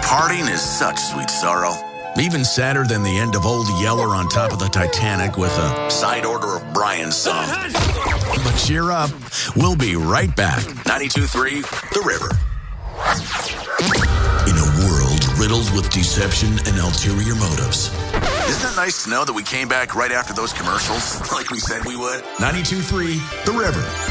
Parting is such sweet sorrow. Even sadder than the end of Old Yeller on top of the Titanic with a side order of Brian's song. But cheer up. We'll be right back. 92.3 The River. In a world riddled with deception and ulterior motives. Isn't it nice to know that we came back right after those commercials, like we said we would? 92.3 The River.